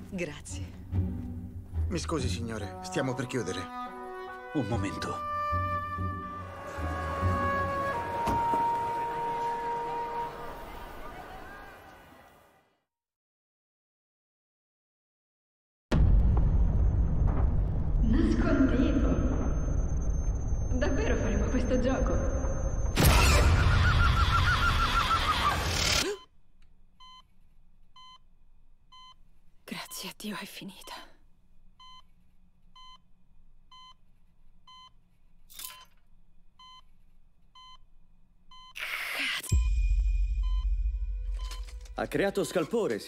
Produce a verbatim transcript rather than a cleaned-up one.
Grazie. Mi scusi, signore, stiamo per chiudere. Un momento. Nascondiglio. Davvero faremo questo gioco? Grazie a Dio è finita. Ha creato scalpore,